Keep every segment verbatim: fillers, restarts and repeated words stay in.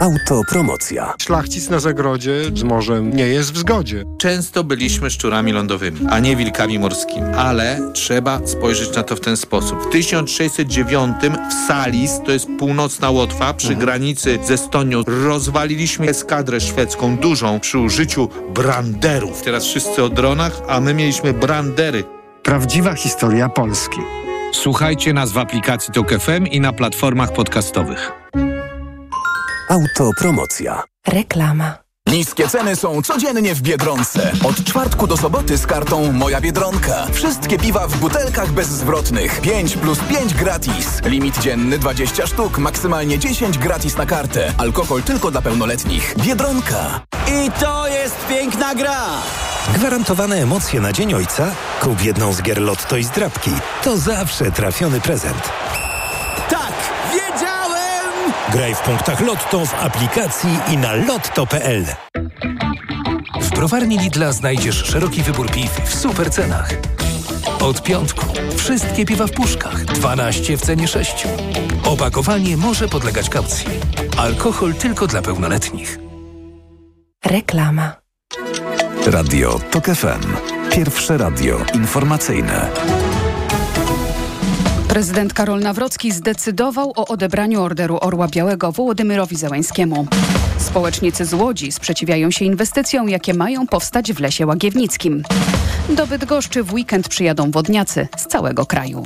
Autopromocja. Szlachcic na zagrodzie z morzem nie jest w zgodzie. Często byliśmy szczurami lądowymi, a nie wilkami morskimi. Ale trzeba spojrzeć na to w ten sposób. W tysiąc sześćset dziewiątym w Salis, to jest północna Łotwa, przy granicy z Estonią, rozwaliliśmy eskadrę szwedzką dużą przy użyciu branderów. Teraz wszyscy o dronach, a my mieliśmy brandery. Prawdziwa historia Polski. Słuchajcie nas w aplikacji Tok F M i na platformach podcastowych. Autopromocja. Reklama. Niskie ceny są codziennie w Biedronce. Od czwartku do soboty z kartą Moja Biedronka. Wszystkie piwa w butelkach bezzwrotnych. pięć plus pięć gratis. Limit dzienny dwadzieścia sztuk, maksymalnie dziesięć gratis na kartę. Alkohol tylko dla pełnoletnich. Biedronka. I to jest piękna gra! Gwarantowane emocje na Dzień Ojca? Kup jedną z gier Lotto i zdrabki. To zawsze trafiony prezent. Tak! Wiedziałem! Graj w punktach Lotto w aplikacji i na lotto kropka p l. W browarni Lidla znajdziesz szeroki wybór piw w super cenach. Od piątku wszystkie piwa w puszkach, dwanaście w cenie sześciu. Opakowanie może podlegać kaucji. Alkohol tylko dla pełnoletnich. Reklama. Radio Tok F M. Pierwsze radio informacyjne. Prezydent Karol Nawrocki zdecydował o odebraniu Orderu Orła Białego Wołodymyrowi Zełańskiemu. Społecznicy z Łodzi sprzeciwiają się inwestycjom, jakie mają powstać w Lesie Łagiewnickim. Do Bydgoszczy w weekend przyjadą wodniacy z całego kraju.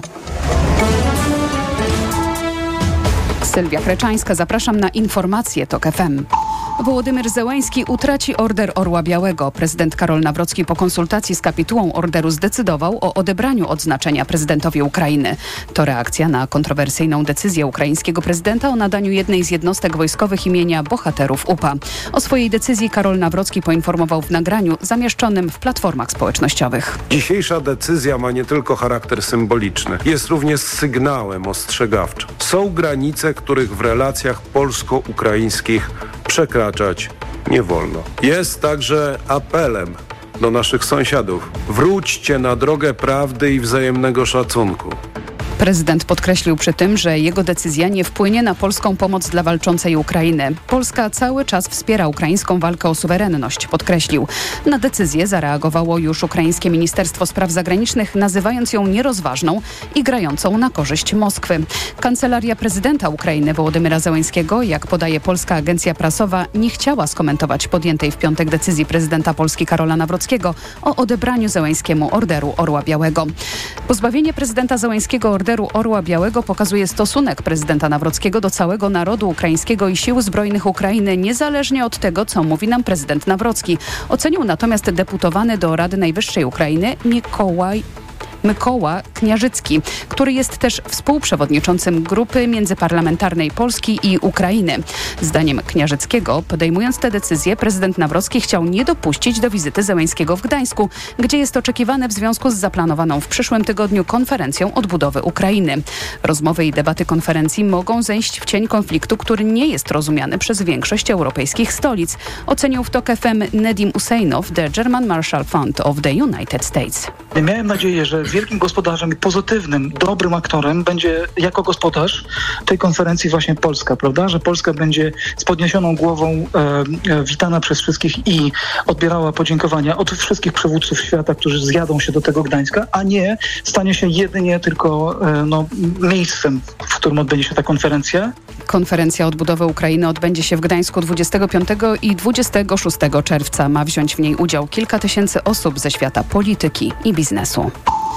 Sylwia Kreczańska, zapraszam na informacje Tok F M. Wołodymyr Zełański utraci Order Orła Białego. Prezydent Karol Nawrocki po konsultacji z kapitułą orderu zdecydował o odebraniu odznaczenia prezydentowi Ukrainy. To reakcja na kontrowersyjną decyzję ukraińskiego prezydenta o nadaniu jednej z jednostek wojskowych imienia bohaterów U P A. O swojej decyzji Karol Nawrocki poinformował w nagraniu zamieszczonym w platformach społecznościowych. Dzisiejsza decyzja ma nie tylko charakter symboliczny, jest również sygnałem ostrzegawczym. Są granice, których w relacjach polsko-ukraińskich przekraczać nie wolno. Jest także apelem do naszych sąsiadów. Wróćcie na drogę prawdy i wzajemnego szacunku. Prezydent podkreślił przy tym, że jego decyzja nie wpłynie na polską pomoc dla walczącej Ukrainy. Polska cały czas wspiera ukraińską walkę o suwerenność, podkreślił. Na decyzję zareagowało już ukraińskie Ministerstwo Spraw Zagranicznych, nazywając ją nierozważną i grającą na korzyść Moskwy. Kancelaria prezydenta Ukrainy Wołodymyra Zełańskiego, jak podaje polska agencja prasowa, nie chciała skomentować podjętej w piątek decyzji prezydenta Polski Karola Nawrockiego o odebraniu Zełańskiemu Orderu Orła Białego. Pozbawienie prezydenta Zełańskiego Orderu Orła Białego pokazuje stosunek prezydenta Nawrockiego do całego narodu ukraińskiego i sił zbrojnych Ukrainy, niezależnie od tego, co mówi nam prezydent Nawrocki. Ocenił natomiast deputowany do Rady Najwyższej Ukrainy Mikołaj Mykoła Kniarzycki, który jest też współprzewodniczącym Grupy Międzyparlamentarnej Polski i Ukrainy. Zdaniem Kniarzyckiego, podejmując tę decyzję, prezydent Nawrocki chciał nie dopuścić do wizyty Zełańskiego w Gdańsku, gdzie jest oczekiwane w związku z zaplanowaną w przyszłym tygodniu konferencją odbudowy Ukrainy. Rozmowy i debaty konferencji mogą zejść w cień konfliktu, który nie jest rozumiany przez większość europejskich stolic, ocenił w Tok F M Nedim Useinow, the German Marshall Fund of the United States. Miałem nadzieję, że wielkim gospodarzem i pozytywnym, dobrym aktorem będzie jako gospodarz tej konferencji właśnie Polska, prawda? Że Polska będzie z podniesioną głową e, e, witana przez wszystkich i odbierała podziękowania od wszystkich przywódców świata, którzy zjadą się do tego Gdańska, a nie stanie się jedynie tylko e, no, miejscem, w którym odbędzie się ta konferencja. Konferencja odbudowy Ukrainy odbędzie się w Gdańsku dwudziestego piątego i dwudziestego szóstego czerwca. Ma wziąć w niej udział kilka tysięcy osób ze świata polityki i biznesu.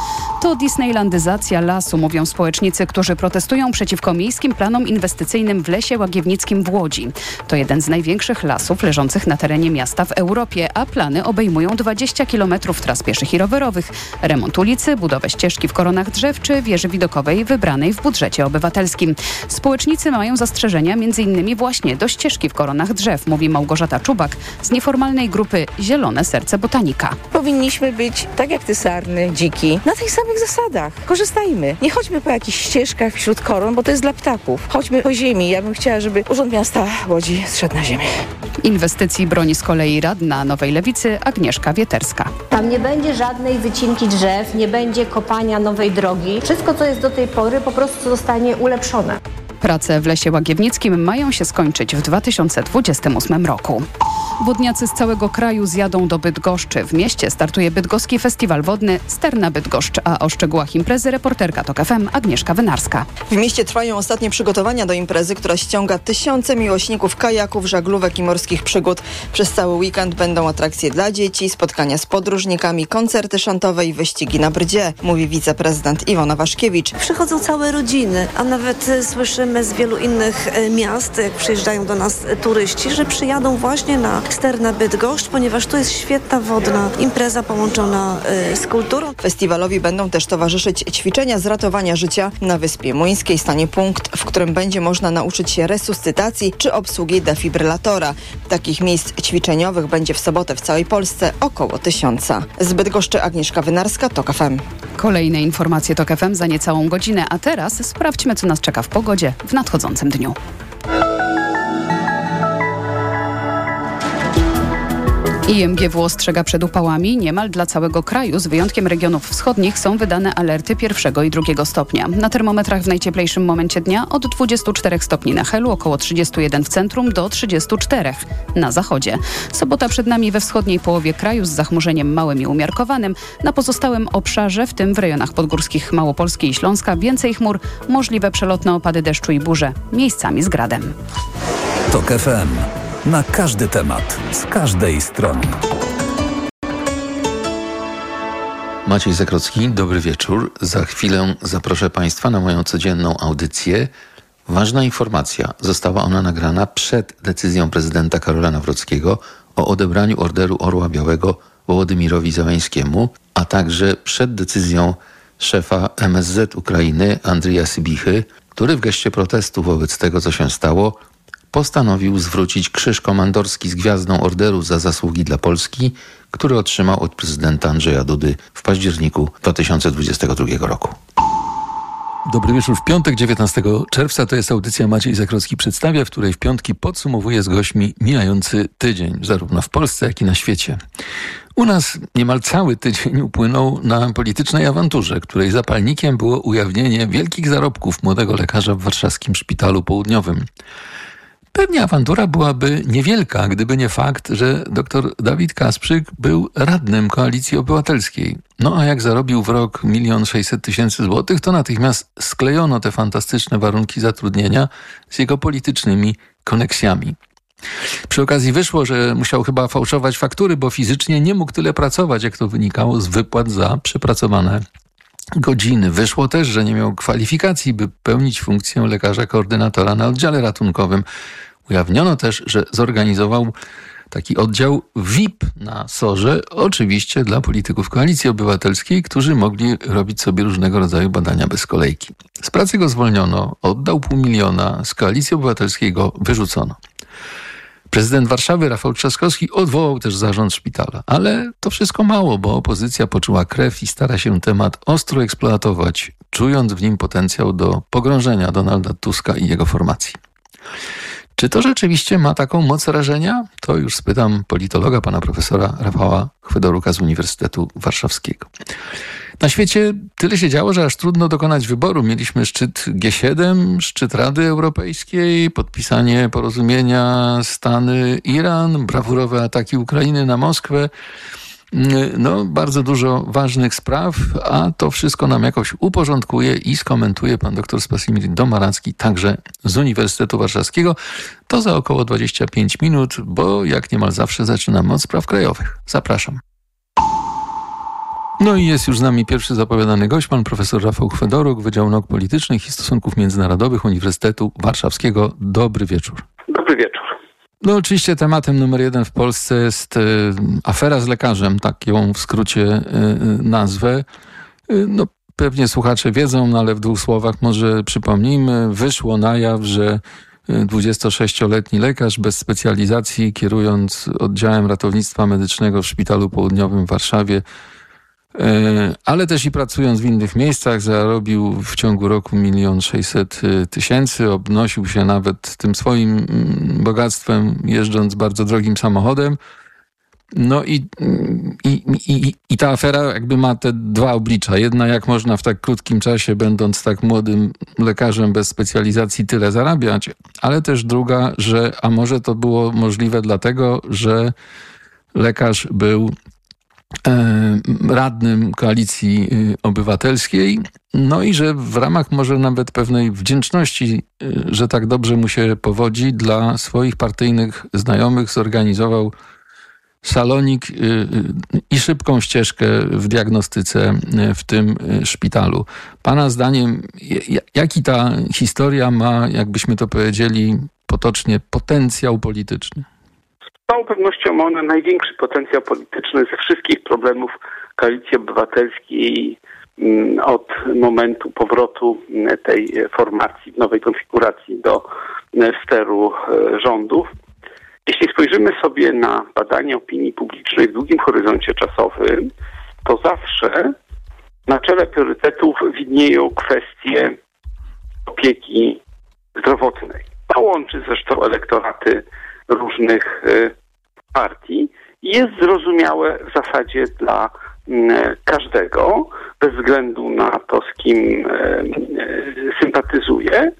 To disneylandyzacja lasu, mówią społecznicy, którzy protestują przeciwko miejskim planom inwestycyjnym w Lesie Łagiewnickim w Łodzi. To jeden z największych lasów leżących na terenie miasta w Europie, a plany obejmują dwadzieścia kilometrów tras pieszych i rowerowych, remont ulicy, budowę ścieżki w koronach drzew czy wieży widokowej wybranej w budżecie obywatelskim. Społecznicy mają zastrzeżenia między innymi właśnie do ścieżki w koronach drzew, mówi Małgorzata Czubak z nieformalnej grupy Zielone Serce Botanika. Powinniśmy być, tak jak te sarny, dziki, na tych samych zasadach. Korzystajmy. Nie chodźmy po jakichś ścieżkach wśród koron, bo to jest dla ptaków. Chodźmy po ziemi. Ja bym chciała, żeby Urząd Miasta Łodzi zszedł na ziemię. Inwestycji broni z kolei radna Nowej Lewicy Agnieszka Wieterska. Tam nie będzie żadnej wycinki drzew, nie będzie kopania nowej drogi. Wszystko, co jest do tej pory, po prostu zostanie ulepszone. Prace w Lesie Łagiewnickim mają się skończyć w dwa tysiące dwudziestym ósmym roku. Wodniacy z całego kraju zjadą do Bydgoszczy. W mieście startuje Bydgoski Festiwal Wodny Sterna Bydgoszcz, a o szczegółach imprezy reporterka TOK F M Agnieszka Wynarska. W mieście trwają ostatnie przygotowania do imprezy, która ściąga tysiące miłośników kajaków, żaglówek i morskich przygód. Przez cały weekend będą atrakcje dla dzieci, spotkania z podróżnikami, koncerty szantowe i wyścigi na brdzie, mówi wiceprezydent Iwona Waszkiewicz. Przychodzą całe rodziny, a nawet słyszymy z wielu innych miast, jak przyjeżdżają do nas turyści, że przyjadą właśnie na Sterna Bydgoszcz, ponieważ to jest świetna wodna impreza połączona y, z kulturą. Festiwalowi będą też towarzyszyć ćwiczenia z ratowania życia. Na Wyspie Młyńskiej stanie punkt, w którym będzie można nauczyć się resuscytacji czy obsługi defibrylatora. Takich miejsc ćwiczeniowych będzie w sobotę w całej Polsce około tysiąca. Z Bydgoszczy Agnieszka Wynarska, TOK F M. Kolejne informacje TOK F M za niecałą godzinę, a teraz sprawdźmy, co nas czeka w pogodzie w nadchodzącym dniu. I M G W ostrzega przed upałami. Niemal dla całego kraju, z wyjątkiem regionów wschodnich, są wydane alerty pierwszego i drugiego stopnia. Na termometrach w najcieplejszym momencie dnia od dwudziestu czterech stopni na Helu, około trzydziestu jeden w centrum, do trzydziestu czterech na zachodzie. Sobota przed nami we wschodniej połowie kraju z zachmurzeniem małym i umiarkowanym. Na pozostałym obszarze, w tym w rejonach podgórskich Małopolski i Śląska, więcej chmur, możliwe przelotne opady deszczu i burze, miejscami z gradem. TOK F M. Na każdy temat, z każdej strony. Maciej Zakrocki, dobry wieczór. Za chwilę zaproszę Państwa na moją codzienną audycję. Ważna informacja. Została ona nagrana przed decyzją prezydenta Karola Nawrockiego o odebraniu Orderu Orła Białego Wołodymirowi Zełańskiemu, a także przed decyzją szefa M S Z Ukrainy Andrija Sybichy, który w geście protestu wobec tego, co się stało, postanowił zwrócić krzyż komandorski z gwiazdą orderu za zasługi dla Polski, który otrzymał od prezydenta Andrzeja Dudy w październiku dwa tysiące dwudziestego drugiego roku. Dobry wieczór. W piątek dziewiętnastego czerwca to jest audycja Maciej Zakrocki przedstawia, w której w piątki podsumowuje z gośćmi mijający tydzień, zarówno w Polsce, jak i na świecie. U nas niemal cały tydzień upłynął na politycznej awanturze, której zapalnikiem było ujawnienie wielkich zarobków młodego lekarza w warszawskim szpitalu południowym. Pewnie awantura byłaby niewielka, gdyby nie fakt, że dr Dawid Kasprzyk był radnym Koalicji Obywatelskiej. No a jak zarobił w rok milion sześćset tysięcy złotych, to natychmiast sklejono te fantastyczne warunki zatrudnienia z jego politycznymi koneksjami. Przy okazji wyszło, że musiał chyba fałszować faktury, bo fizycznie nie mógł tyle pracować, jak to wynikało z wypłat za przepracowane godziny. Wyszło też, że nie miał kwalifikacji, by pełnić funkcję lekarza koordynatora na oddziale ratunkowym. Ujawniono też, że zorganizował taki oddział V I P na Sorze, oczywiście dla polityków Koalicji Obywatelskiej, którzy mogli robić sobie różnego rodzaju badania bez kolejki. Z pracy go zwolniono, oddał pół miliona, z Koalicji Obywatelskiej go wyrzucono. Prezydent Warszawy Rafał Trzaskowski odwołał też zarząd szpitala. Ale to wszystko mało, bo opozycja poczuła krew i stara się temat ostro eksploatować, czując w nim potencjał do pogrążenia Donalda Tuska i jego formacji. Czy to rzeczywiście ma taką moc rażenia? To już spytam politologa, pana profesora Rafała Chwydoruka z Uniwersytetu Warszawskiego. Na świecie tyle się działo, że aż trudno dokonać wyboru. Mieliśmy szczyt G siedem, szczyt Rady Europejskiej, podpisanie porozumienia Stany-Iran, brawurowe ataki Ukrainy na Moskwę. No, bardzo dużo ważnych spraw, a to wszystko nam jakoś uporządkuje i skomentuje pan dr Spasimir Domaracki, także z Uniwersytetu Warszawskiego. To za około dwadzieścia pięć minut, bo jak niemal zawsze zaczynamy od spraw krajowych. Zapraszam. No i jest już z nami pierwszy zapowiadany gość, pan profesor Rafał Chwedoruk, Wydział Nauk Politycznych i Stosunków Międzynarodowych Uniwersytetu Warszawskiego. Dobry wieczór. Dobry wieczór. No oczywiście tematem numer jeden w Polsce jest y, afera z lekarzem, tak ją w skrócie y, nazwę. Y, no pewnie słuchacze wiedzą, no, ale w dwóch słowach może przypomnijmy. Wyszło na jaw, że dwudziestosześcioletni lekarz bez specjalizacji, kierując oddziałem ratownictwa medycznego w Szpitalu Południowym w Warszawie, ale też i pracując w innych miejscach, zarobił w ciągu roku milion sześćset tysięcy, obnosił się nawet tym swoim bogactwem, jeżdżąc bardzo drogim samochodem. No i, i, i, i ta afera jakby ma te dwa oblicza. Jedna, jak można w tak krótkim czasie, będąc tak młodym lekarzem bez specjalizacji, tyle zarabiać, ale też druga, że a może to było możliwe dlatego, że lekarz był radnym Koalicji Obywatelskiej, no i że w ramach może nawet pewnej wdzięczności, że tak dobrze mu się powodzi, dla swoich partyjnych znajomych zorganizował salonik i szybką ścieżkę w diagnostyce w tym szpitalu. Pana zdaniem, jaki ta historia ma, jakbyśmy to powiedzieli potocznie, potencjał polityczny? Z całą pewnością ma ona największy potencjał polityczny ze wszystkich problemów Koalicji Obywatelskiej od momentu powrotu tej formacji w nowej konfiguracji do steru rządów. Jeśli spojrzymy sobie na badania opinii publicznej w długim horyzoncie czasowym, to zawsze na czele priorytetów widnieją kwestie opieki zdrowotnej. To łączy zresztą elektoraty różnych partii i jest zrozumiałe w zasadzie dla każdego, bez względu na to, z kim sympatyzuje.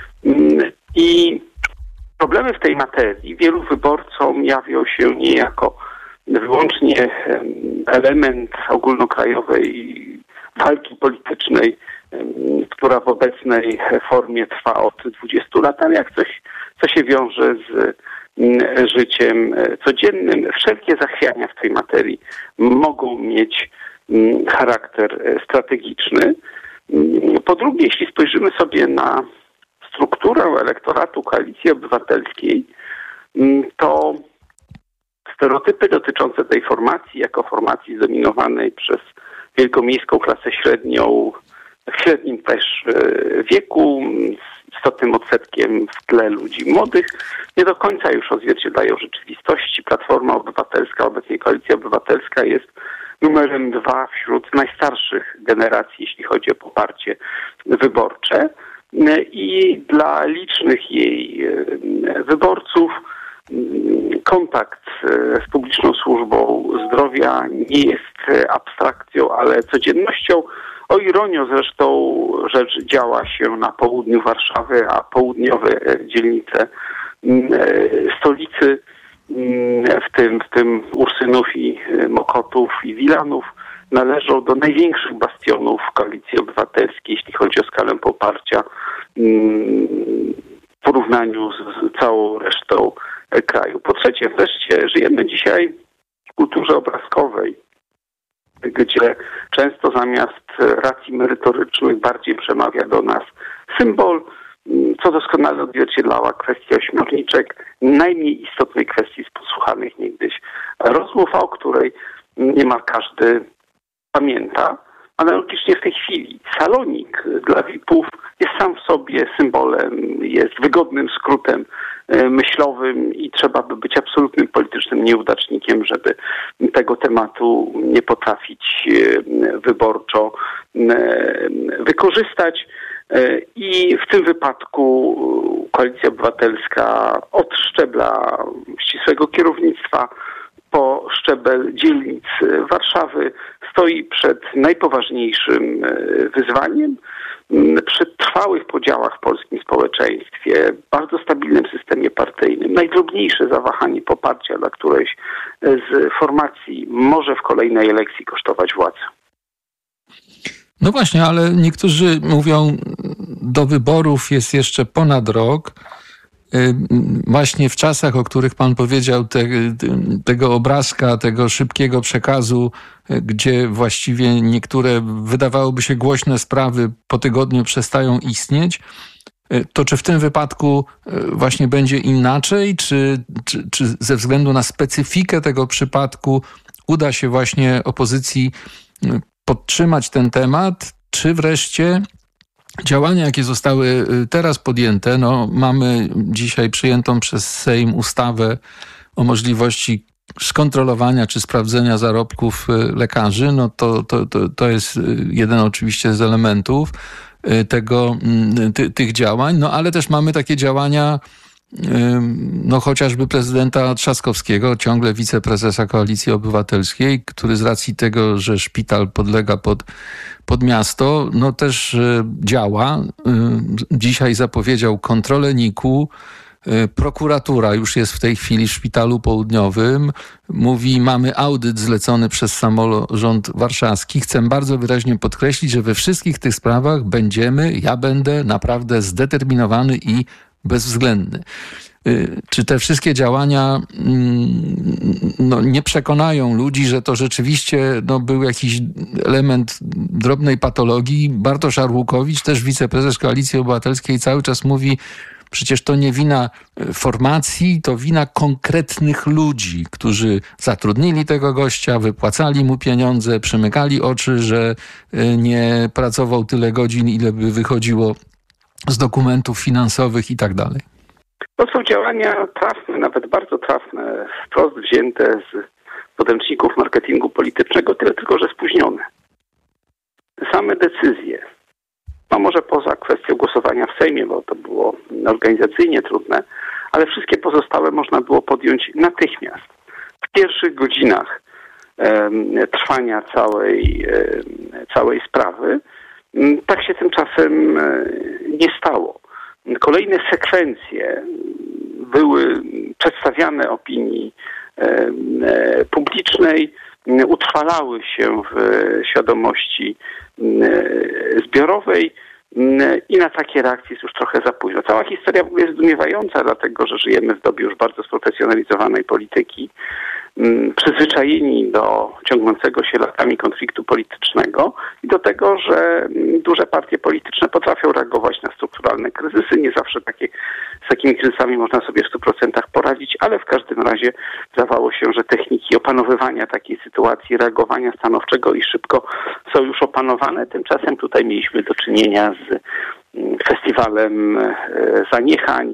I problemy w tej materii wielu wyborcom jawią się nie jako wyłącznie element ogólnokrajowej walki politycznej, która w obecnej formie trwa od dwudziestu lat, ale jak coś, co się wiąże z życiem codziennym. Wszelkie zachwiania w tej materii mogą mieć charakter strategiczny. Po drugie, jeśli spojrzymy sobie na strukturę elektoratu Koalicji Obywatelskiej, to stereotypy dotyczące tej formacji jako formacji zdominowanej przez wielkomiejską klasę średnią, w średnim też wieku, z istotnym odsetkiem w tle ludzi młodych, nie do końca już odzwierciedlają rzeczywistości. Platforma Obywatelska, obecnie Koalicja Obywatelska, jest numerem dwa wśród najstarszych generacji, jeśli chodzi o poparcie wyborcze. I dla licznych jej wyborców kontakt z publiczną służbą zdrowia nie jest abstrakcją, ale codziennością. O ironię zresztą rzecz działa się na południu Warszawy, a południowe dzielnice stolicy, w tym, w tym Ursynów i Mokotów i Wilanów, należą do największych bastionów Koalicji Obywatelskiej, jeśli chodzi o skalę poparcia w porównaniu z całą resztą kraju. Po trzecie, wreszcie żyjemy dzisiaj w kulturze obrazkowej, gdzie często zamiast racji merytorycznych bardziej przemawia do nas symbol, co doskonale odzwierciedlała kwestia ośmiorniczek, najmniej istotnej kwestii z posłuchanych niegdyś rozmów, o której niemal każdy pamięta. Analogicznie w tej chwili salonik dla V I P-ów jest sam w sobie symbolem, jest wygodnym skrótem myślowym i trzeba by być absolutnym politycznym nieudacznikiem, żeby tego tematu nie potrafić wyborczo wykorzystać. I w tym wypadku Koalicja Obywatelska od szczebla ścisłego kierownictwa po szczebel dzielnic Warszawy stoi przed najpoważniejszym wyzwaniem. Przy trwałych podziałach w polskim społeczeństwie, bardzo stabilnym systemie partyjnym, najdrobniejsze zawahanie poparcia dla którejś z formacji może w kolejnej elekcji kosztować władzę. No właśnie, ale niektórzy mówią, do wyborów jest jeszcze ponad rok. Właśnie w czasach, o których pan powiedział, te, tego obrazka, tego szybkiego przekazu, gdzie właściwie niektóre wydawałoby się głośne sprawy po tygodniu przestają istnieć, to czy w tym wypadku właśnie będzie inaczej, czy, czy, czy ze względu na specyfikę tego przypadku uda się właśnie opozycji podtrzymać ten temat, czy wreszcie działania, jakie zostały teraz podjęte, no mamy dzisiaj przyjętą przez Sejm ustawę o możliwości skontrolowania czy sprawdzenia zarobków lekarzy, no to, to, to, to jest jeden oczywiście z elementów tego, ty, tych działań, no ale też mamy takie działania no chociażby prezydenta Trzaskowskiego, ciągle wiceprezesa Koalicji Obywatelskiej, który z racji tego, że szpital podlega pod, pod miasto, no też działa. Dzisiaj zapowiedział kontrolę N I K-u. Prokuratura już jest w tej chwili w Szpitalu Południowym. Mówi, mamy audyt zlecony przez samorząd warszawski. Chcę bardzo wyraźnie podkreślić, że we wszystkich tych sprawach będziemy, ja będę naprawdę zdeterminowany i bezwzględny. Czy te wszystkie działania no, nie przekonają ludzi, że to rzeczywiście no, był jakiś element drobnej patologii? Bartosz Arłukowicz, też wiceprezes Koalicji Obywatelskiej, cały czas mówi, przecież to nie wina formacji, to wina konkretnych ludzi, którzy zatrudnili tego gościa, wypłacali mu pieniądze, przymykali oczy, że nie pracował tyle godzin, ile by wychodziło z dokumentów finansowych i tak dalej. To są działania trafne, nawet bardzo trafne, wprost wzięte z podręczników marketingu politycznego, tyle tylko, że spóźnione. Same decyzje, no może poza kwestią głosowania w Sejmie, bo to było organizacyjnie trudne, ale wszystkie pozostałe można było podjąć natychmiast. W pierwszych godzinach e, trwania całej, e, całej sprawy. Tak się tymczasem e, nie stało. Kolejne sekwencje były przedstawiane opinii e, e, publicznej, utrwalały się w świadomości e, zbiorowej i na takie reakcje jest już trochę za późno. Cała historia w ogóle jest zdumiewająca, dlatego że żyjemy w dobie już bardzo sprofesjonalizowanej polityki, przyzwyczajeni do ciągnącego się latami konfliktu politycznego i do tego, że duże partie polityczne potrafią reagować na strukturalne kryzysy. Nie zawsze takie, z takimi kryzysami można sobie w stu procentach poradzić, ale w każdym razie zdawało się, że techniki opanowywania takiej sytuacji, reagowania stanowczego i szybko są już opanowane. Tymczasem tutaj mieliśmy do czynienia z festiwalem zaniechań,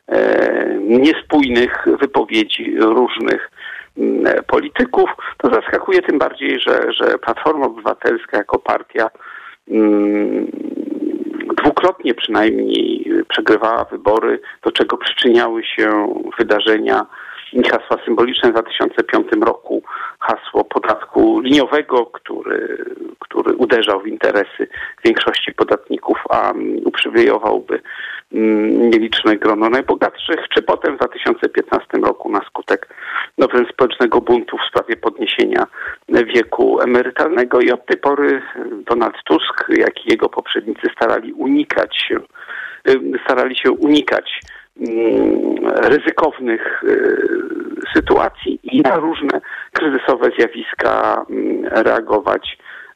niespójnych wypowiedzi różnych polityków. To zaskakuje tym bardziej, że, że Platforma Obywatelska jako partia mm, dwukrotnie przynajmniej przegrywała wybory, do czego przyczyniały się wydarzenia i hasła symboliczne w dwa tysiące piątym roku. Hasło podatku liniowego, który, który uderzał w interesy większości podatników, a uprzywilejowałby nieliczne grono najbogatszych, czy potem w dwa tysiące piętnastym roku na skutek no, wręcz społecznego buntu w sprawie podniesienia wieku emerytalnego i od tej pory Donald Tusk, jak i jego poprzednicy starali unikać się, starali się unikać ryzykownych sytuacji i na różne kryzysowe zjawiska reagować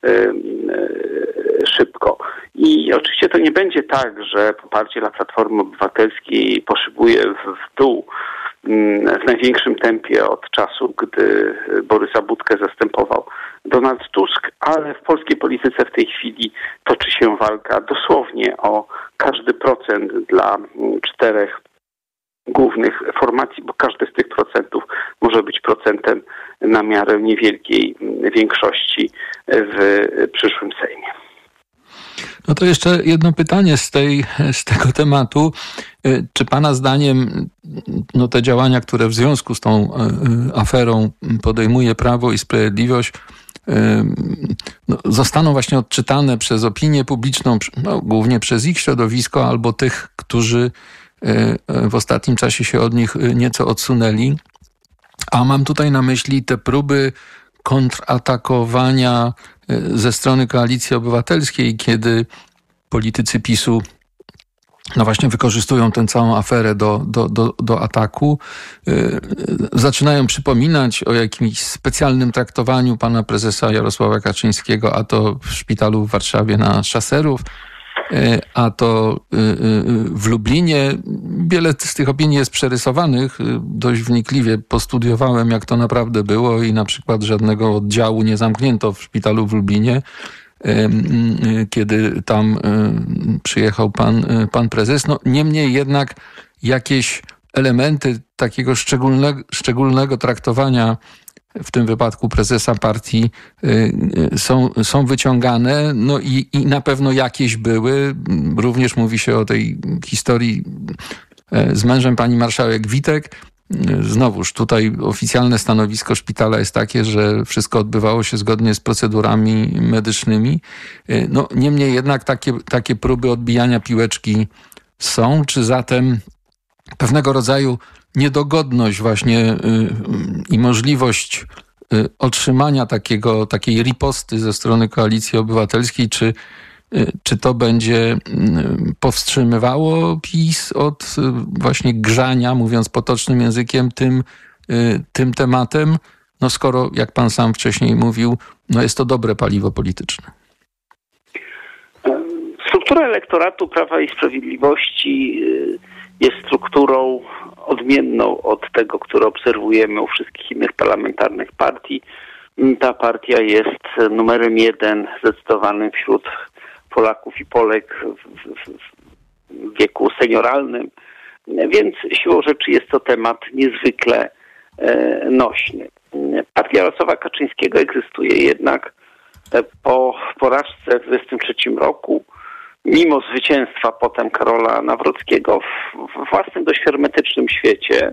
szybko. I oczywiście to nie będzie tak, że poparcie dla Platformy Obywatelskiej poszybuje w dół w największym tempie od czasu, gdy Borysa Budkę zastępował Donald Tusk, ale w polskiej polityce w tej chwili toczy się walka dosłownie o każdy procent dla czterech głównych formacji, bo każdy z tych procentów może być procentem na miarę niewielkiej większości w przyszłym Sejmie. No to jeszcze jedno pytanie z, tej, z tego tematu. Czy Pana zdaniem no te działania, które w związku z tą aferą podejmuje Prawo i Sprawiedliwość, no, zostaną właśnie odczytane przez opinię publiczną, no, głównie przez ich środowisko albo tych, którzy w ostatnim czasie się od nich nieco odsunęli? A mam tutaj na myśli te próby kontratakowania ze strony Koalicji Obywatelskiej, kiedy politycy PiSu no właśnie wykorzystują tę całą aferę do, do, do, do ataku. Yy, zaczynają przypominać o jakimś specjalnym traktowaniu pana prezesa Jarosława Kaczyńskiego, a to w szpitalu w Warszawie na Szaserów, yy, a to yy, w Lublinie. Wiele z tych opinii jest przerysowanych. Yy, dość wnikliwie postudiowałem, jak to naprawdę było i na przykład żadnego oddziału nie zamknięto w szpitalu w Lublinie, kiedy tam przyjechał pan, pan prezes. No, niemniej jednak jakieś elementy takiego szczególnego, szczególnego traktowania w tym wypadku prezesa partii są, są wyciągane, no i, i na pewno jakieś były. Również mówi się o tej historii z mężem pani marszałek Witek. Znowuż tutaj oficjalne stanowisko szpitala jest takie, że wszystko odbywało się zgodnie z procedurami medycznymi. No, niemniej jednak takie, takie próby odbijania piłeczki są, czy zatem pewnego rodzaju niedogodność właśnie y, y, i możliwość y, otrzymania takiego, takiej riposty ze strony Koalicji Obywatelskiej, czy, y, czy to będzie y, powstrzymywało PiS od y, właśnie grzania, mówiąc potocznym językiem, tym, y, tym tematem, no skoro, jak pan sam wcześniej mówił, no jest to dobre paliwo polityczne. Struktura elektoratu Prawa i Sprawiedliwości jest strukturą odmienną od tego, które obserwujemy u wszystkich innych parlamentarnych partii. Ta partia jest numerem jeden zdecydowanym wśród Polaków i Polek w, w, w wieku senioralnym, więc siłą rzeczy jest to temat niezwykle e, nośny. Partia Jarosława Kaczyńskiego egzystuje jednak po porażce w dwudziestym trzecim roku, mimo zwycięstwa potem Karola Nawrockiego w, w własnym dość hermetycznym świecie,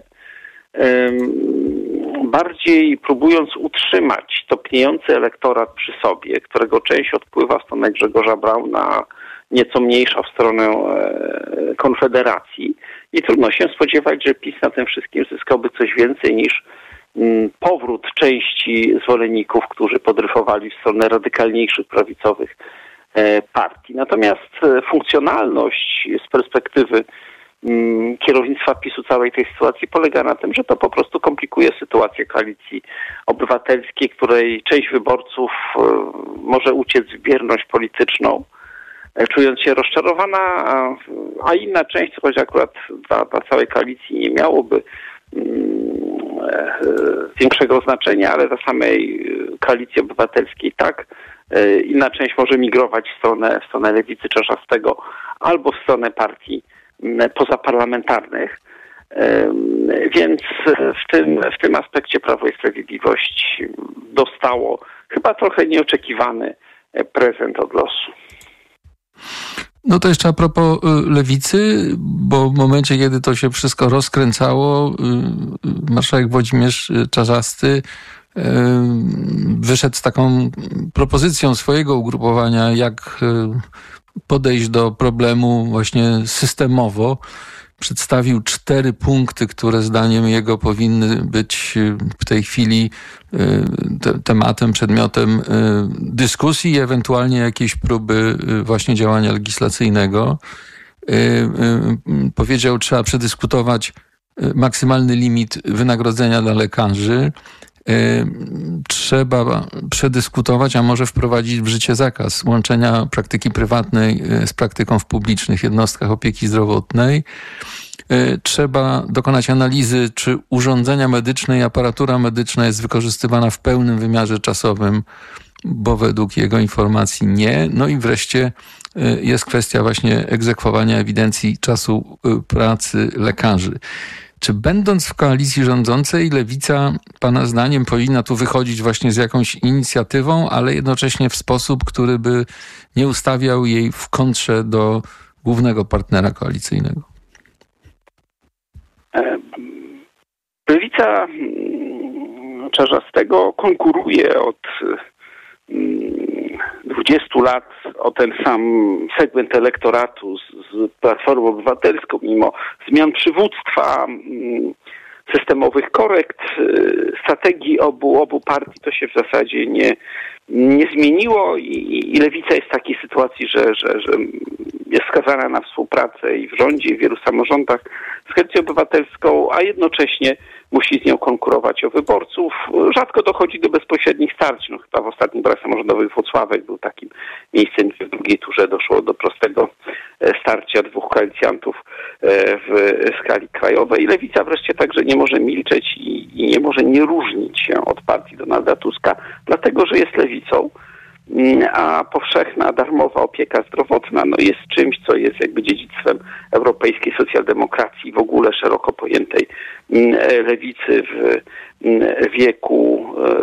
ym, bardziej próbując utrzymać topniejący elektorat przy sobie, którego część odpływa w stronę Grzegorza Brauna, nieco mniejsza w stronę e, Konfederacji. I trudno się spodziewać, że PiS na tym wszystkim zyskałby coś więcej niż m, powrót części zwolenników, którzy podryfowali w stronę radykalniejszych prawicowych partii. Natomiast funkcjonalność z perspektywy mm, kierownictwa PiSu całej tej sytuacji polega na tym, że to po prostu komplikuje sytuację Koalicji Obywatelskiej, której część wyborców y, może uciec w bierność polityczną, y, czując się rozczarowana, a, a inna część, choć akurat dla, dla całej koalicji nie miałoby y, y, większego znaczenia, ale dla samej Koalicji Obywatelskiej tak, inna część może migrować w stronę, w stronę lewicy Czarzastego albo w stronę partii pozaparlamentarnych. Więc w tym, w tym aspekcie Prawo i Sprawiedliwość dostało chyba trochę nieoczekiwany prezent od losu. No to jeszcze a propos lewicy, bo w momencie, kiedy to się wszystko rozkręcało, marszałek Włodzimierz Czarzasty wyszedł z taką propozycją swojego ugrupowania, jak podejść do problemu właśnie systemowo. Przedstawił cztery punkty, które zdaniem jego powinny być w tej chwili te, tematem, przedmiotem dyskusji i ewentualnie jakiejś próby właśnie działania legislacyjnego. Powiedział, trzeba przedyskutować maksymalny limit wynagrodzenia dla lekarzy. Trzeba przedyskutować, a może wprowadzić w życie zakaz łączenia praktyki prywatnej z praktyką w publicznych jednostkach opieki zdrowotnej. Trzeba dokonać analizy, czy urządzenia medyczne i aparatura medyczna jest wykorzystywana w pełnym wymiarze czasowym, bo według jego informacji nie. No i wreszcie jest kwestia właśnie egzekwowania ewidencji czasu pracy lekarzy. Czy będąc w koalicji rządzącej, Lewica, pana zdaniem, powinna tu wychodzić właśnie z jakąś inicjatywą, ale jednocześnie w sposób, który by nie ustawiał jej w kontrze do głównego partnera koalicyjnego? Lewica Czarzastego konkuruje od dwudziestu lat o ten sam segment elektoratu z, z Platformą Obywatelską, mimo zmian przywództwa, systemowych korekt, strategii obu, obu partii to się w zasadzie nie, nie zmieniło i, i Lewica jest w takiej sytuacji, że, że, że jest skazana na współpracę i w rządzie, i w wielu samorządach z Koalicją Obywatelską, a jednocześnie musi z nią konkurować o wyborców. Rzadko dochodzi do bezpośrednich starć. No, chyba w ostatnich wyborach samorządowych Włocławek był takim miejscem, gdzie w drugiej turze doszło do prostego starcia dwóch koalicjantów w skali krajowej. I Lewica wreszcie także nie może milczeć i, i nie może nie różnić się od partii Donalda Tuska, dlatego że jest lewicą, a powszechna, darmowa opieka zdrowotna no jest czymś, co jest jakby dziedzictwem europejskiej socjaldemokracji, w ogóle szeroko pojętej lewicy w wieku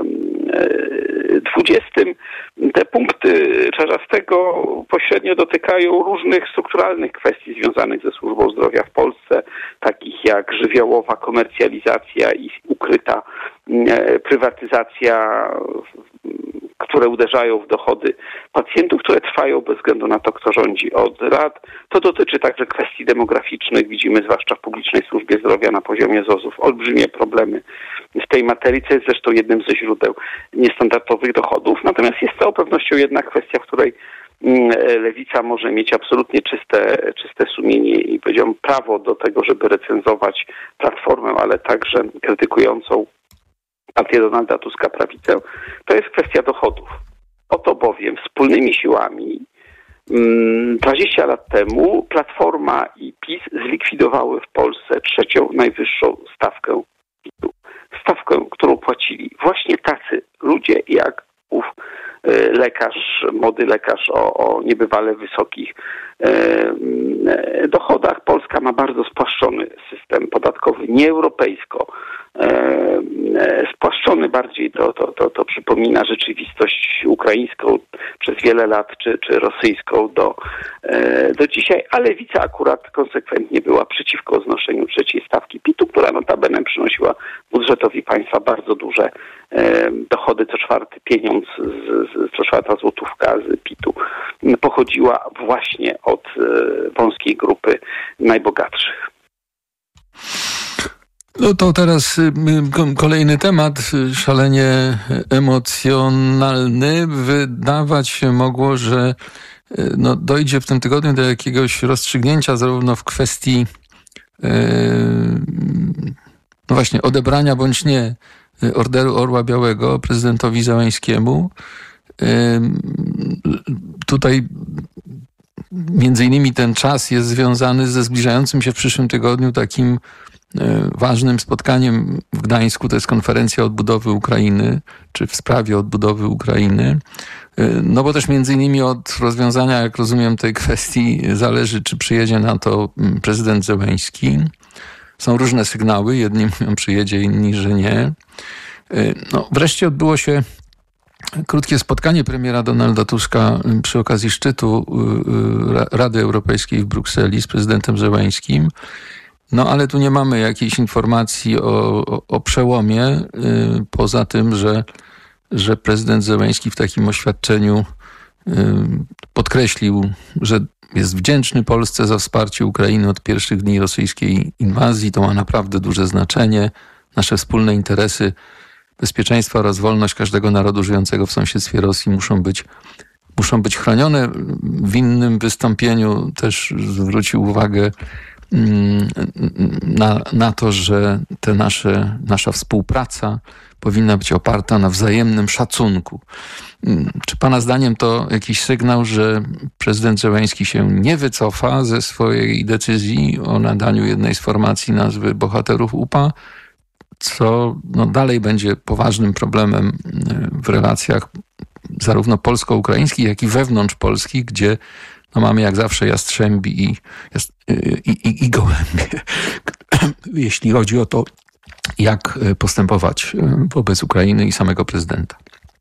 dwudziestym te punkty Czarzastego pośrednio dotykają różnych strukturalnych kwestii związanych ze służbą zdrowia w Polsce, takich jak żywiołowa komercjalizacja i ukryta prywatyzacja, które uderzają w dochody pacjentów, które trwają bez względu na to, kto rządzi od lat. To dotyczy także kwestii demograficznych. Widzimy zwłaszcza w publicznej służbie zdrowia na poziomie Z O Z-ów olbrzymie problemy w tej materii, co jest zresztą jednym ze źródeł niestandardowych dochodów. Natomiast jest z całą pewnością jedna kwestia, w której Lewica może mieć absolutnie czyste, czyste sumienie i powiedziałbym prawo do tego, żeby recenzować Platformę, ale także krytykującą partię Donalda Tuska, prawicę, to jest kwestia dochodów. Oto bowiem wspólnymi siłami dwadzieścia lat temu Platforma i PiS zlikwidowały w Polsce trzecią najwyższą stawkę PiS-u. Stawkę, którą płacili właśnie tacy ludzie jak ów lekarz, młody lekarz o, o niebywale wysokich e, dochodach. Polska ma bardzo spłaszczony system podatkowy, nieeuropejsko e, spłaszczony bardziej, to, to, to, to przypomina rzeczywistość ukraińską przez wiele lat, czy, czy rosyjską do, e, do dzisiaj, ale Lewica akurat konsekwentnie była przeciwko znoszeniu trzeciej stawki PIT-u, która notabene przynosiła budżetowi państwa bardzo duże e, dochody. Co czwarty pieniądz, z, z, co czwarta złotówka z PIT-u pochodziła właśnie od e, wąskiej grupy najbogatszych. No to teraz y, kolejny temat, y, szalenie emocjonalny. Wydawać się mogło, że y, no, dojdzie w tym tygodniu do jakiegoś rozstrzygnięcia zarówno w kwestii y, no właśnie odebrania bądź nie Orderu Orła Białego prezydentowi Zełańskiemu. Y, tutaj między innymi ten czas jest związany ze zbliżającym się w przyszłym tygodniu takim ważnym spotkaniem w Gdańsku, to jest konferencja odbudowy Ukrainy, czy w sprawie odbudowy Ukrainy. No bo też między innymi od rozwiązania, jak rozumiem, tej kwestii zależy, czy przyjedzie na to prezydent Zełański. Są różne sygnały, jedni mówią przyjedzie, inni, że nie. No wreszcie odbyło się krótkie spotkanie premiera Donalda Tuska przy okazji szczytu Rady Europejskiej w Brukseli z prezydentem Zełańskim. No ale tu nie mamy jakiejś informacji o, o, o przełomie, yy, poza tym, że, że prezydent Zełański w takim oświadczeniu yy, podkreślił, że jest wdzięczny Polsce za wsparcie Ukrainy od pierwszych dni rosyjskiej inwazji. To ma naprawdę duże znaczenie. Nasze wspólne interesy bezpieczeństwa oraz wolność każdego narodu żyjącego w sąsiedztwie Rosji muszą być, muszą być chronione. W innym wystąpieniu też zwrócił uwagę Na, na to, że te nasze, nasza współpraca powinna być oparta na wzajemnym szacunku. Czy pana zdaniem to jakiś sygnał, że prezydent Zełański się nie wycofa ze swojej decyzji o nadaniu jednej z formacji nazwy Bohaterów U P A, co no, dalej będzie poważnym problemem w relacjach zarówno polsko-ukraińskich, jak i wewnątrz Polski, gdzie no mamy jak zawsze jastrzębi i, i, i, i gołębie, jeśli chodzi o to, jak postępować wobec Ukrainy i samego prezydenta.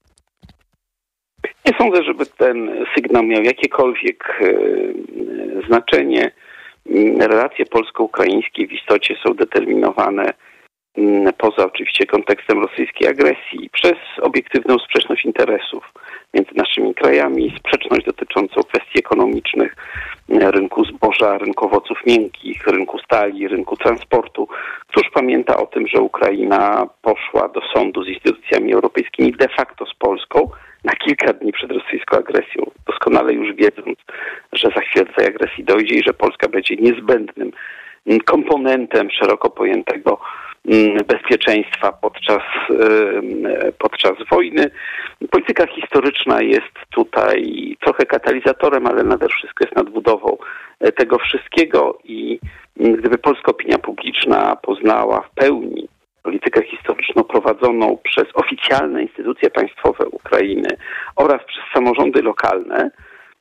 Nie sądzę, żeby ten sygnał miał jakiekolwiek e, znaczenie. Relacje polsko-ukraińskie w istocie są determinowane m, poza oczywiście kontekstem rosyjskiej agresji przez obiektywną sprzeczność interesów między naszymi krajami, sprzeczność dotyczącą kwestii ekonomicznych, rynku zboża, rynku owoców miękkich, rynku stali, rynku transportu. Któż pamięta o tym, że Ukraina poszła do sądu z instytucjami europejskimi de facto z Polską na kilka dni przed rosyjską agresją, doskonale już wiedząc, że za chwilę do tej agresji dojdzie i że Polska będzie niezbędnym komponentem szeroko pojętego bezpieczeństwa podczas, podczas wojny. Polityka historyczna jest tutaj trochę katalizatorem, ale nade wszystko jest nadbudową tego wszystkiego i gdyby polska opinia publiczna poznała w pełni politykę historyczną prowadzoną przez oficjalne instytucje państwowe Ukrainy oraz przez samorządy lokalne,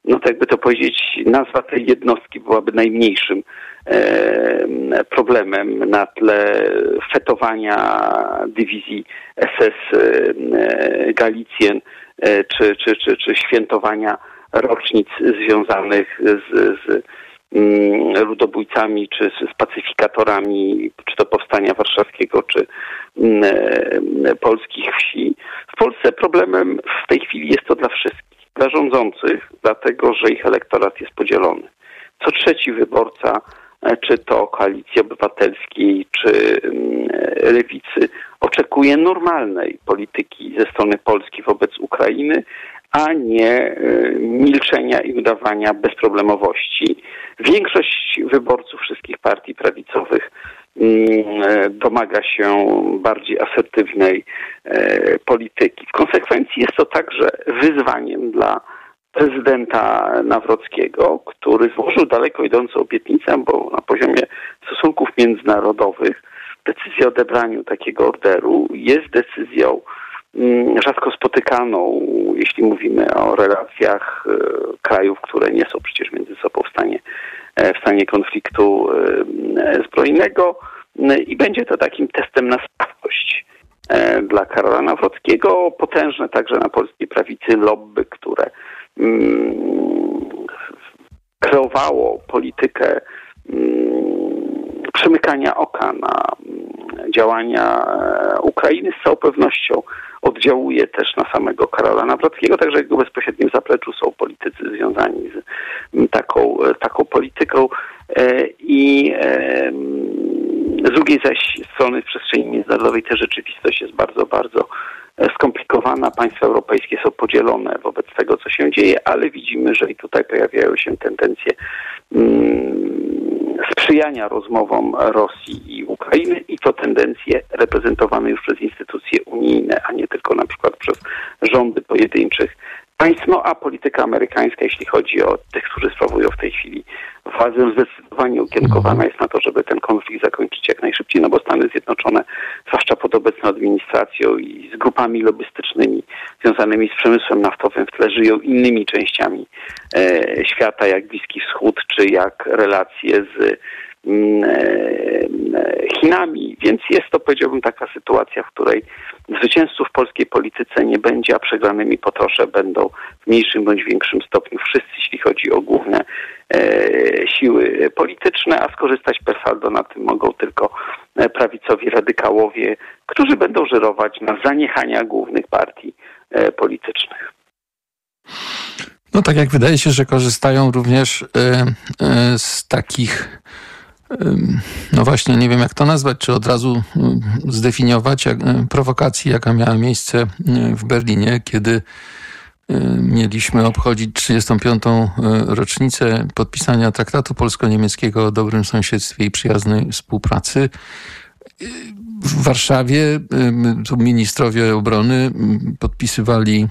no to jakby to powiedzieć, nazwa tej jednostki byłaby najmniejszym e, problemem na tle fetowania dywizji S S e, Galicjen e, czy, czy, czy, czy świętowania rocznic związanych z, z mm, ludobójcami czy z, z pacyfikatorami, czy to powstania warszawskiego, czy mm, e, polskich wsi. W Polsce problemem w tej chwili jest to dla wszystkich. Dla rządzących, dlatego że ich elektorat jest podzielony. Co trzeci wyborca, czy to Koalicji Obywatelskiej, czy Lewicy, oczekuje normalnej polityki ze strony Polski wobec Ukrainy, a nie milczenia i udawania bezproblemowości. Większość wyborców wszystkich partii prawicowych domaga się bardziej asertywnej e, polityki. W konsekwencji jest to także wyzwaniem dla prezydenta Nawrockiego, który złożył daleko idącą obietnicę, bo na poziomie stosunków międzynarodowych decyzja o odebraniu takiego orderu jest decyzją mm, rzadko spotykaną, jeśli mówimy o relacjach e, krajów, które nie są przecież między sobą w stanie w stanie konfliktu zbrojnego i będzie to takim testem na sprawność dla Karola Nawrockiego. Potężne także na polskiej prawicy lobby, które kreowało politykę przymykania oka na działania Ukrainy, z całą pewnością oddziałuje też na samego Karola Nawrockiego, także w jego bezpośrednim zapleczu są politycy związani z taką, taką polityką i z drugiej zaś strony w przestrzeni międzynarodowej ta rzeczywistość jest bardzo, bardzo skomplikowana. Państwa europejskie są podzielone wobec tego, co się dzieje, ale widzimy, że i tutaj pojawiają się tendencje sprzyjania rozmowom Rosji i Ukrainy i to tendencje reprezentowane już przez instytucje unijne, a nie tylko na przykład przez rządy pojedynczych państw. No a polityka amerykańska, jeśli chodzi o tych, którzy sprawują w tej chwili władzę, zdecydowanie ukierunkowana jest na to, żeby ten konflikt zakończyć jak najszybciej, no bo Stany Zjednoczone, zwłaszcza pod obecną administracją i z grupami lobbystycznymi związanymi z przemysłem naftowym w tle, żyją innymi częściami e, świata, jak Bliski Wschód, czy jak relacje z Chinami, więc jest to, powiedziałbym, taka sytuacja, w której zwycięzców w polskiej polityce nie będzie, a przegranymi po trosze będą w mniejszym bądź większym stopniu wszyscy, jeśli chodzi o główne e, siły polityczne, a skorzystać per saldo na tym mogą tylko prawicowi radykałowie, którzy będą żerować na zaniechania głównych partii e, politycznych. No tak jak wydaje się, że korzystają również y, y, z takich, y, no właśnie nie wiem jak to nazwać, czy od razu y, zdefiniować jak, y, prowokacji, jaka miała miejsce y, w Berlinie, kiedy y, mieliśmy obchodzić trzydziestą piątą rocznicę podpisania traktatu polsko-niemieckiego o dobrym sąsiedztwie i przyjaznej współpracy. W Warszawie y, tu ministrowie obrony y, podpisywali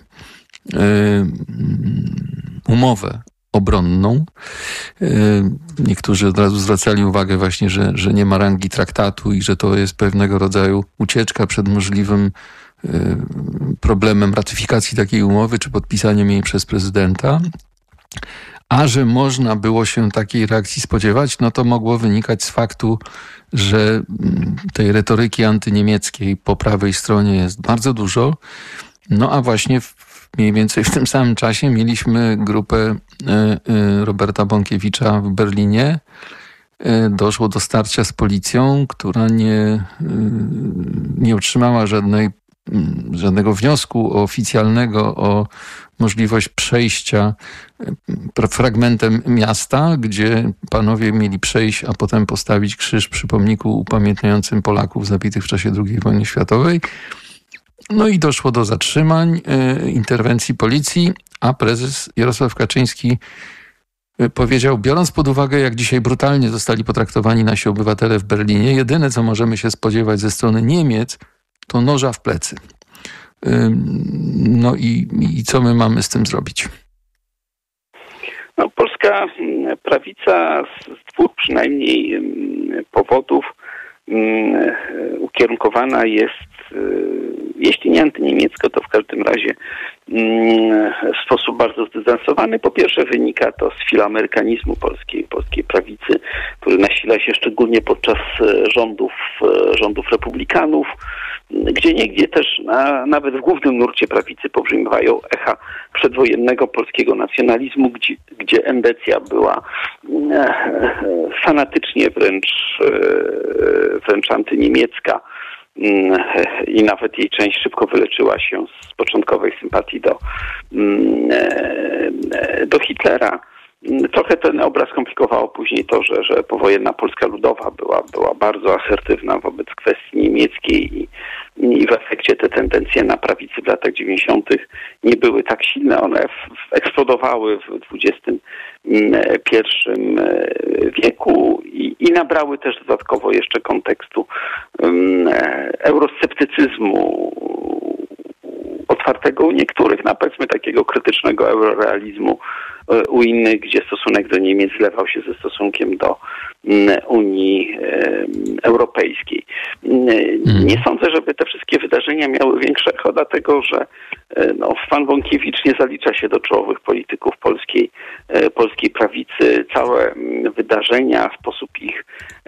umowę obronną. Niektórzy od razu zwracali uwagę właśnie, że, że nie ma rangi traktatu i że to jest pewnego rodzaju ucieczka przed możliwym problemem ratyfikacji takiej umowy, czy podpisaniem jej przez prezydenta. A że można było się takiej reakcji spodziewać, no to mogło wynikać z faktu, że tej retoryki antyniemieckiej po prawej stronie jest bardzo dużo. No a właśnie w mniej więcej w tym samym czasie mieliśmy grupę Roberta Bąkiewicza w Berlinie. Doszło do starcia z policją, która nie, nie otrzymała żadnej, żadnego wniosku oficjalnego o możliwość przejścia fragmentem miasta, gdzie panowie mieli przejść, a potem postawić krzyż przy pomniku upamiętniającym Polaków zabitych w czasie drugiej wojny światowej. No i doszło do zatrzymań, y, interwencji policji, a prezes Jarosław Kaczyński y, powiedział, biorąc pod uwagę, jak dzisiaj brutalnie zostali potraktowani nasi obywatele w Berlinie, jedyne, co możemy się spodziewać ze strony Niemiec, to noża w plecy. Y, no i, i co my mamy z tym zrobić? No, polska prawica z dwóch przynajmniej powodów ukierunkowana jest, jeśli nie antyniemiecko, to w każdym razie w sposób bardzo zdystansowany. Po pierwsze wynika to z filoamerykanizmu polskiej, polskiej prawicy, który nasila się szczególnie podczas rządów, rządów republikanów, gdzie niegdzie też na, nawet w głównym nurcie prawicy pobrzmiewają echa przedwojennego polskiego nacjonalizmu, gdzie, gdzie endecja była e, fanatycznie wręcz, e, wręcz antyniemiecka e, i nawet jej część szybko wyleczyła się z początkowej sympatii do, e, do Hitlera. Trochę ten obraz komplikowało później to, że, że powojenna Polska Ludowa była, była bardzo asertywna wobec kwestii niemieckiej i, i w efekcie te tendencje na prawicy w latach dziewięćdziesiątych nie były tak silne. One w, eksplodowały w dwudziestym pierwszym wieku i, i nabrały też dodatkowo jeszcze kontekstu um, eurosceptycyzmu otwartego u niektórych, na powiedzmy takiego krytycznego eurorealizmu u innych, gdzie stosunek do Niemiec zlewał się ze stosunkiem do Unii Europejskiej. Nie sądzę, żeby te wszystkie wydarzenia miały większe echo, dlatego że no, pan Bąkiewicz nie zalicza się do czołowych polityków polskiej, polskiej prawicy. Całe wydarzenia, sposób ich,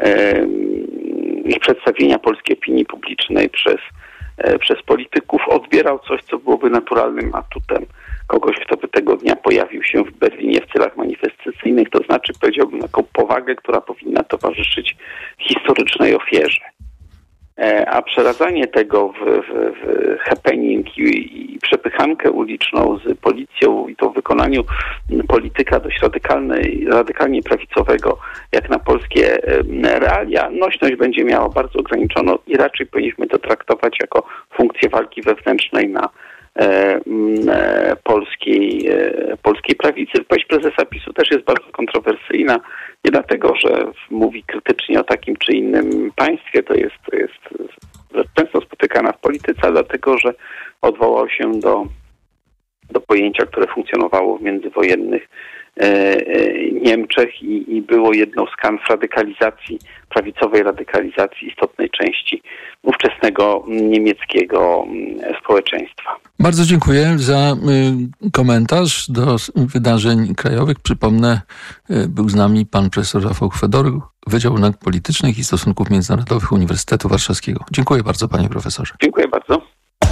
ich przedstawienia polskiej opinii publicznej przez przez polityków odbierał coś, co byłoby naturalnym atutem kogoś, kto by tego dnia pojawił się w Berlinie w celach manifestacyjnych, to znaczy powiedziałbym taką powagę, która powinna towarzyszyć historycznej ofierze. A przeradzanie tego w, w, w happening i, i przepychankę uliczną z policją i to w wykonaniu polityka dość radykalnej, radykalnie prawicowego, jak na polskie realia, nośność będzie miała bardzo ograniczoną i raczej powinniśmy to traktować jako funkcję walki wewnętrznej na e, e, polskiej, e, polskiej prawicy. Wypowiedź prezesa PiSu też jest bardzo kontrowersyjna. Nie dlatego, że mówi krytycznie o takim czy innym państwie, to jest, to jest często spotykana w polityce, ale dlatego, że odwołał się do, do pojęcia, które funkcjonowało w międzywojennych e, e, Niemczech i, i było jedną z kanw radykalizacji, prawicowej radykalizacji istotnej części ówczesnego niemieckiego społeczeństwa. Bardzo dziękuję za y, komentarz do wydarzeń krajowych. Przypomnę, y, był z nami pan profesor Rafał Chwedor, Wydział Nauk Politycznych i Stosunków Międzynarodowych Uniwersytetu Warszawskiego. Dziękuję bardzo, panie profesorze. Dziękuję bardzo.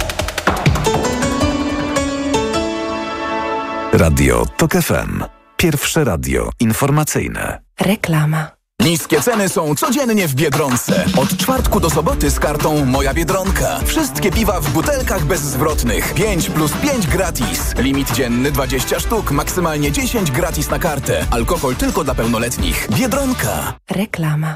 Radio TOK F M. Pierwsze radio informacyjne. Reklama. Niskie ceny są codziennie w Biedronce. Od czwartku do soboty z kartą Moja Biedronka. Wszystkie piwa w butelkach bezzwrotnych. pięć plus pięć gratis. Limit dzienny dwadzieścia sztuk, maksymalnie dziesięć gratis na kartę. Alkohol tylko dla pełnoletnich. Biedronka. Reklama.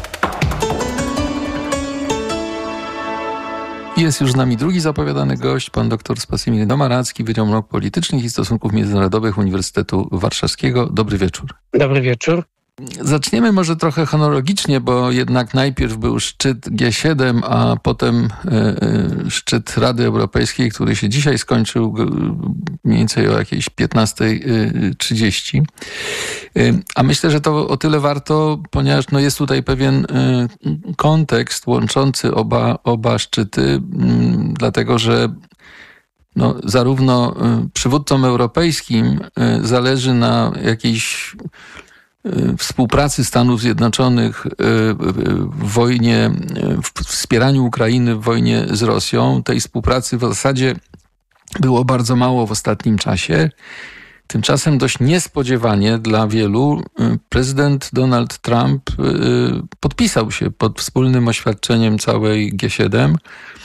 Jest już z nami drugi zapowiadany gość, pan dr Spasimir Domaracki, Wydział Nauk Politycznych i Stosunków Międzynarodowych Uniwersytetu Warszawskiego. Dobry wieczór. Dobry wieczór. Zaczniemy może trochę chronologicznie, bo jednak najpierw był szczyt G siedem, a potem y, szczyt Rady Europejskiej, który się dzisiaj skończył mniej więcej o jakiejś piętnasta trzydzieści. Y, a myślę, że to o tyle warto, ponieważ no, jest tutaj pewien y, kontekst łączący oba, oba szczyty, y, dlatego że no, zarówno y, przywódcom europejskim y, zależy na jakiejś współpracy Stanów Zjednoczonych w wojnie, w wspieraniu Ukrainy w wojnie z Rosją. Tej współpracy w zasadzie było bardzo mało w ostatnim czasie. Tymczasem dość niespodziewanie dla wielu prezydent Donald Trump podpisał się pod wspólnym oświadczeniem całej G siedem.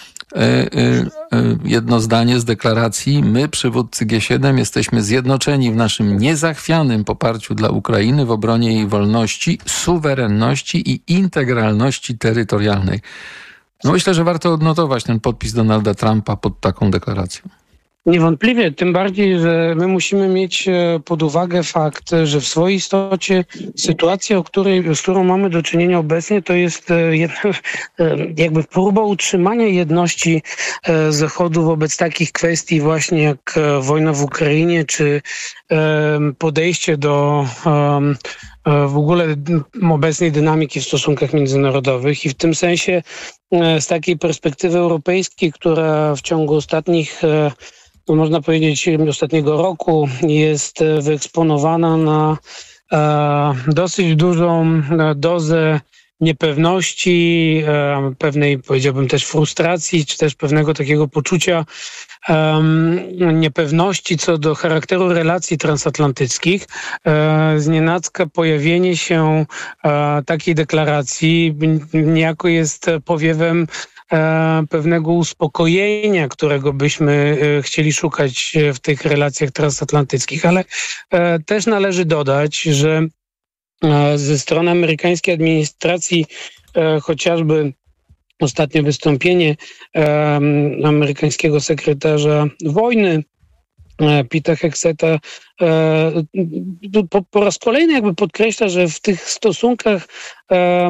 Jedno zdanie z deklaracji: my, przywódcy G siedem, jesteśmy zjednoczeni w naszym niezachwianym poparciu dla Ukrainy w obronie jej wolności, suwerenności i integralności terytorialnej. No myślę, że warto odnotować ten podpis Donalda Trumpa pod taką deklaracją. Niewątpliwie, tym bardziej, że my musimy mieć pod uwagę fakt, że w swojej istocie sytuacja, o której, z którą mamy do czynienia obecnie, to jest jakby próba utrzymania jedności Zachodu wobec takich kwestii właśnie jak wojna w Ukrainie, czy podejście do w ogóle obecnej dynamiki w stosunkach międzynarodowych i w tym sensie z takiej perspektywy europejskiej, która w ciągu ostatnich no można powiedzieć, ostatniego roku jest wyeksponowana na e, dosyć dużą dozę niepewności, e, pewnej, powiedziałbym, też frustracji, czy też pewnego takiego poczucia um, niepewności co do charakteru relacji transatlantyckich. E, znienacka pojawienie się e, takiej deklaracji niejako jest powiewem e, pewnego uspokojenia, którego byśmy e, chcieli szukać w tych relacjach transatlantyckich, ale e, też należy dodać, że ze strony amerykańskiej administracji e, chociażby ostatnie wystąpienie e, amerykańskiego sekretarza wojny e, Pita Hegseta e, po, po raz kolejny jakby podkreśla, że w tych stosunkach e,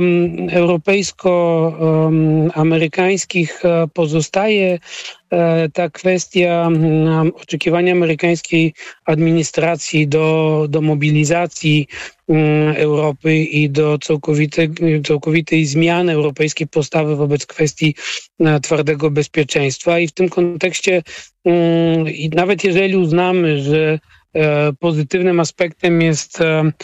europejsko-amerykańskich e, pozostaje ta kwestia oczekiwania amerykańskiej administracji do, do mobilizacji Europy i do całkowitej, całkowitej zmiany europejskiej postawy wobec kwestii twardego bezpieczeństwa. I w tym kontekście nawet jeżeli uznamy, że pozytywnym aspektem jest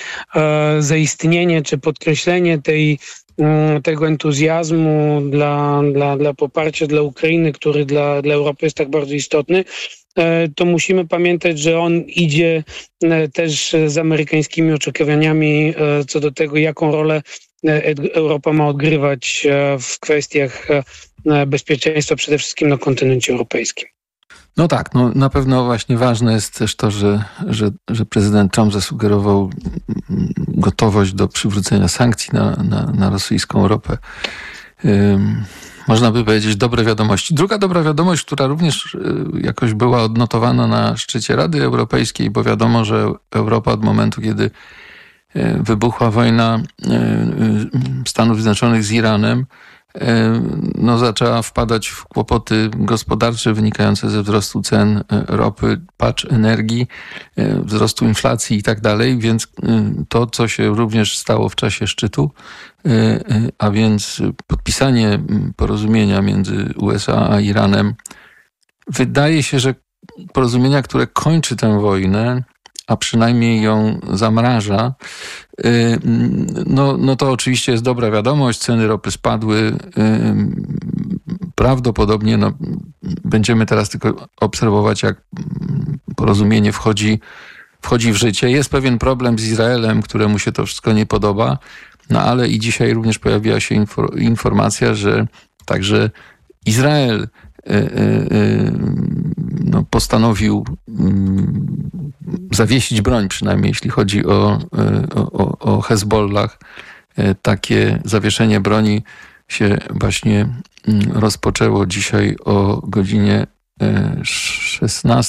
zaistnienie czy podkreślenie tej tego entuzjazmu dla, dla, dla poparcia dla Ukrainy, który dla, dla Europy jest tak bardzo istotny, to musimy pamiętać, że on idzie też z amerykańskimi oczekiwaniami co do tego, jaką rolę Europa ma odgrywać w kwestiach bezpieczeństwa, przede wszystkim na kontynencie europejskim. No tak, no na pewno właśnie ważne jest też to, że, że, że prezydent Trump zasugerował gotowość do przywrócenia sankcji na, na, na rosyjską ropę. Um, można by powiedzieć dobre wiadomości. Druga dobra wiadomość, która również jakoś była odnotowana na szczycie Rady Europejskiej, bo wiadomo, że Europa od momentu, kiedy wybuchła wojna Stanów Zjednoczonych z Iranem, no, zaczęła wpadać w kłopoty gospodarcze wynikające ze wzrostu cen ropy, pacz energii, wzrostu inflacji i tak dalej, więc to, co się również stało w czasie szczytu, a więc podpisanie porozumienia między U S A a Iranem, wydaje się, że porozumienia, które kończy tę wojnę, a przynajmniej ją zamraża, no, no to oczywiście jest dobra wiadomość, ceny ropy spadły. Prawdopodobnie no, będziemy teraz tylko obserwować, jak porozumienie wchodzi, wchodzi w życie. Jest pewien problem z Izraelem, któremu się to wszystko nie podoba, no ale i dzisiaj również pojawiła się informacja, że także Izrael no, postanowił zawiesić broń, przynajmniej jeśli chodzi o, o, o Hezbollah. Takie zawieszenie broni się właśnie rozpoczęło dzisiaj o godzinie szesnastej.